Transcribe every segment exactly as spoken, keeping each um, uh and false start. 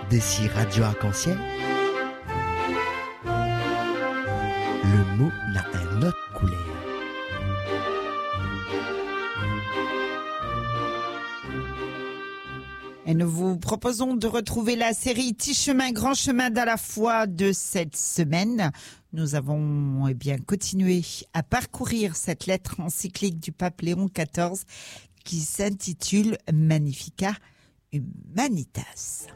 D'ici Radio Arc-en-Ciel, le mot n'a un autre couleur. Et nous vous proposons de retrouver la série Petit chemin, grand chemin dans la foi de cette semaine. Nous avons eh bien continué à parcourir cette lettre encyclique du pape Léon quatorze qui s'intitule Magnificat Humanitas.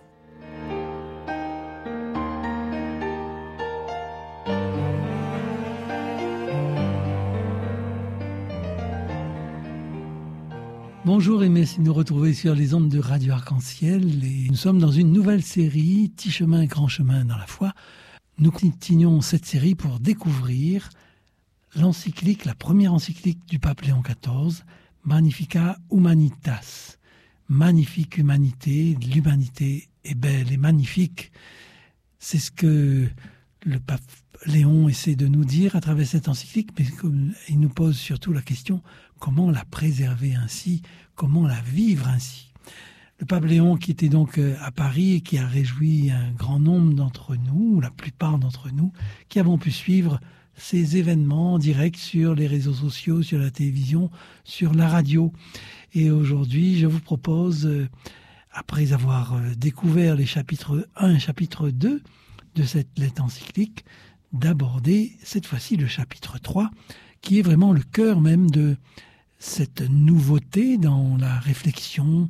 Bonjour et merci de nous retrouver sur les ondes de Radio Arc-en-Ciel. Et nous sommes dans une nouvelle série, Petit chemin, grand chemin dans la foi. Nous continuons cette série pour découvrir l'encyclique, la première encyclique du pape Léon quatorze, Magnificat Humanitas. Magnifique humanité, l'humanité est belle et magnifique. C'est ce que le pape Léon essaie de nous dire à travers cette encyclique, mais il nous pose surtout la question comment la préserver ainsi, comment la vivre ainsi. Le pape Léon, qui était donc à Paris et qui a réjoui un grand nombre d'entre nous, la plupart d'entre nous, qui avons pu suivre ces événements en direct sur les réseaux sociaux, sur la télévision, sur la radio. Et aujourd'hui, je vous propose, après avoir découvert les chapitres un et chapitre deux de cette lettre encyclique, d'aborder cette fois-ci le chapitre trois, qui est vraiment le cœur même de cette nouveauté dans la réflexion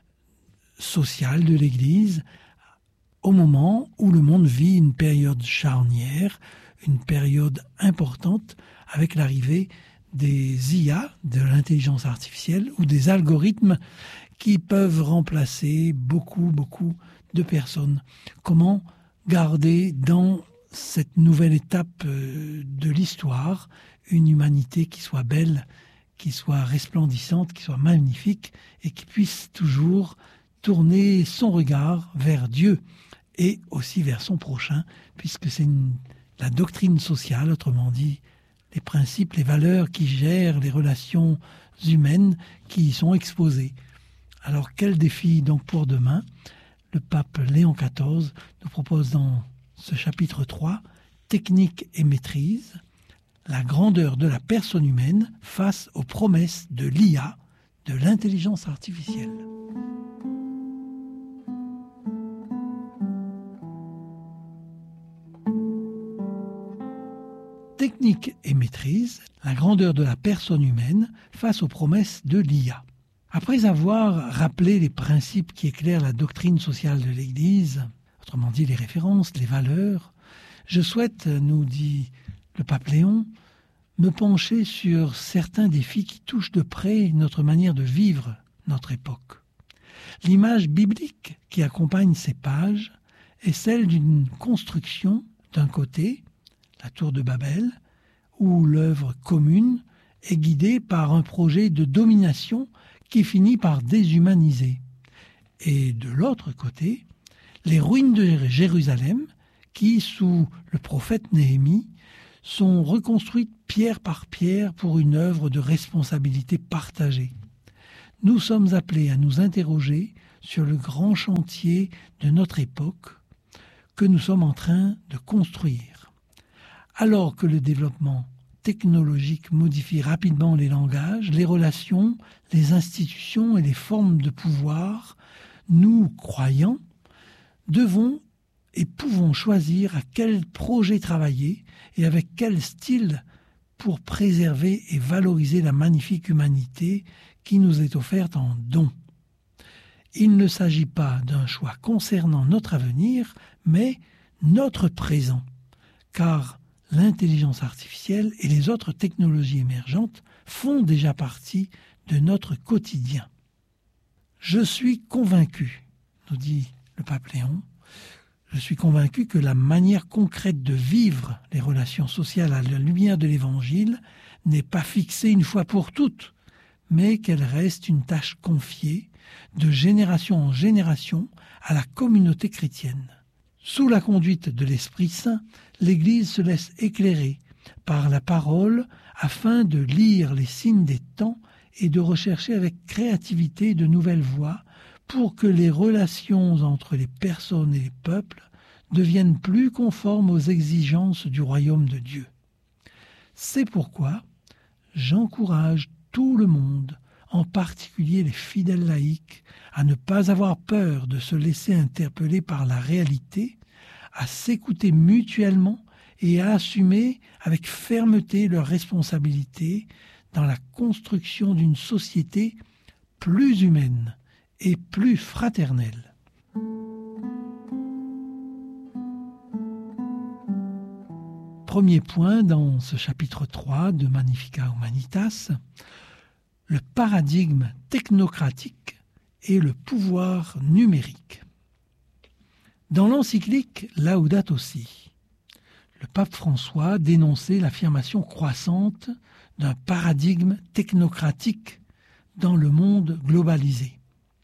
sociale de l'Église, au moment où le monde vit une période charnière, une période importante avec l'arrivée des I A, de l'intelligence artificielle, ou des algorithmes qui peuvent remplacer beaucoup, beaucoup de personnes. Comment garder dans cette nouvelle étape de l'histoire une humanité qui soit belle, qui soit resplendissante, qui soit magnifique et qui puisse toujours tourner son regard vers Dieu et aussi vers son prochain, puisque c'est une, la doctrine sociale, autrement dit, les principes, les valeurs qui gèrent les relations humaines qui y sont exposées. Alors quel défi donc pour demain ? Le pape Léon quatorze nous propose dans ce chapitre trois, technique et maîtrise, la grandeur de la personne humaine face aux promesses de l'I A, de l'intelligence artificielle. Technique et maîtrise, la grandeur de la personne humaine face aux promesses de l'I A. Après avoir rappelé les principes qui éclairent la doctrine sociale de l'Église, autrement dit les références, les valeurs, je souhaite, nous dit le pape Léon, me pencher sur certains défis qui touchent de près notre manière de vivre notre époque. L'image biblique qui accompagne ces pages est celle d'une construction, d'un côté, la tour de Babel, où l'œuvre commune est guidée par un projet de domination qui finit par déshumaniser. Et de l'autre côté, les ruines de Jérusalem, qui, sous le prophète Néhémie, sont reconstruites pierre par pierre pour une œuvre de responsabilité partagée. Nous sommes appelés à nous interroger sur le grand chantier de notre époque que nous sommes en train de construire. Alors que le développement technologique modifie rapidement les langages, les relations, les institutions et les formes de pouvoir, nous, croyants, devons et pouvons choisir à quel projet travailler et avec quel style pour préserver et valoriser la magnifique humanité qui nous est offerte en don. Il ne s'agit pas d'un choix concernant notre avenir, mais notre présent, car l'intelligence artificielle et les autres technologies émergentes font déjà partie de notre quotidien. Je suis convaincu, nous dit le pape Léon, je suis convaincu que la manière concrète de vivre les relations sociales à la lumière de l'Évangile n'est pas fixée une fois pour toutes, mais qu'elle reste une tâche confiée de génération en génération à la communauté chrétienne. Sous la conduite de l'Esprit Saint, l'Église se laisse éclairer par la parole afin de lire les signes des temps et de rechercher avec créativité de nouvelles voies pour que les relations entre les personnes et les peuples deviennent plus conformes aux exigences du royaume de Dieu. C'est pourquoi j'encourage tout le monde, en particulier les fidèles laïcs, à ne pas avoir peur de se laisser interpeller par la réalité, à s'écouter mutuellement et à assumer avec fermeté leurs responsabilités dans la construction d'une société plus humaine et plus fraternelle. Premier point dans ce chapitre trois de Magnificat Humanitas, le paradigme technocratique et le pouvoir numérique. Dans l'encyclique Laudato Si, le pape François dénonçait l'affirmation croissante d'un paradigme technocratique dans le monde globalisé.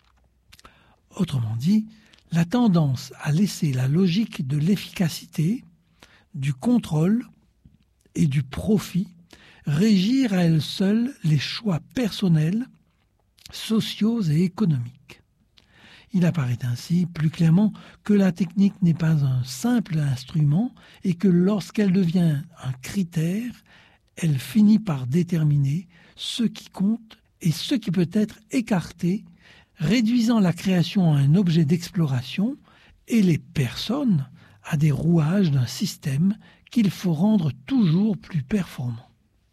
Autrement dit, la tendance à laisser la logique de l'efficacité, du contrôle et du profit régir à elle seule les choix personnels, sociaux et économiques. Il apparaît ainsi plus clairement que la technique n'est pas un simple instrument et que lorsqu'elle devient un critère, elle finit par déterminer ce qui compte et ce qui peut être écarté, réduisant la création à un objet d'exploration et les personnes à des rouages d'un système qu'il faut rendre toujours plus performant.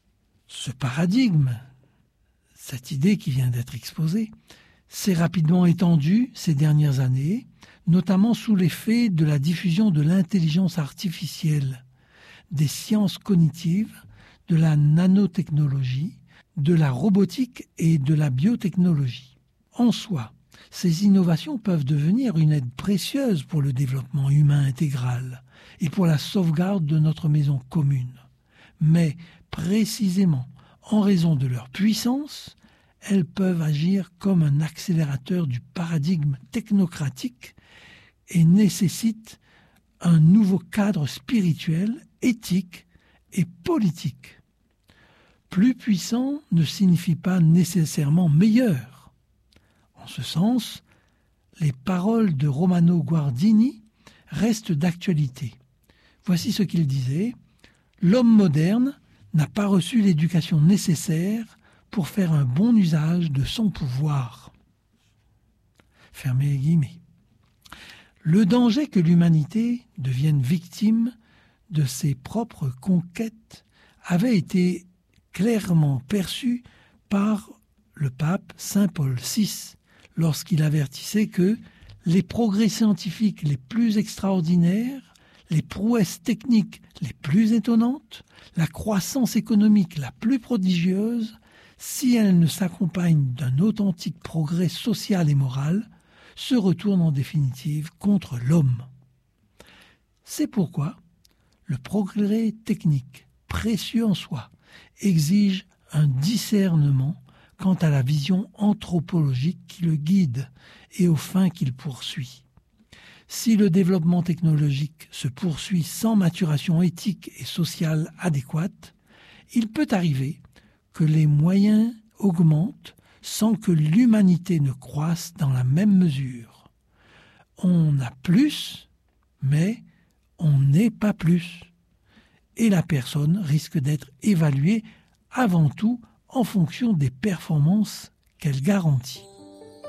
Ce paradigme, cette idée qui vient d'être exposée, s'est rapidement étendue ces dernières années, notamment sous l'effet de la diffusion de l'intelligence artificielle, des sciences cognitives, de la nanotechnologie, de la robotique et de la biotechnologie. En soi, ces innovations peuvent devenir une aide précieuse pour le développement humain intégral et pour la sauvegarde de notre maison commune. Mais précisément en raison de leur puissance, elles peuvent agir comme un accélérateur du paradigme technocratique et nécessitent un nouveau cadre spirituel, éthique et politique. Plus puissant ne signifie pas nécessairement meilleur. En ce sens, les paroles de Romano Guardini restent d'actualité. Voici ce qu'il disait : « L'homme moderne n'a pas reçu l'éducation nécessaire pour faire un bon usage de son pouvoir. » Fermez les guillemets. Le danger que l'humanité devienne victime de ses propres conquêtes avait été clairement perçu par le pape Saint Paul six lorsqu'il avertissait que les progrès scientifiques les plus extraordinaires, les prouesses techniques les plus étonnantes, la croissance économique la plus prodigieuse, si elles ne s'accompagnent d'un authentique progrès social et moral, se retournent en définitive contre l'homme. C'est pourquoi le progrès technique, précieux en soi, exige un discernement quant à la vision anthropologique qui le guide et aux fins qu'il poursuit. Si le développement technologique se poursuit sans maturation éthique et sociale adéquate, il peut arriver que les moyens augmentent sans que l'humanité ne croisse dans la même mesure. On a plus, mais on n'est pas plus. Et la personne risque d'être évaluée avant tout en fonction des performances qu'elle garantit.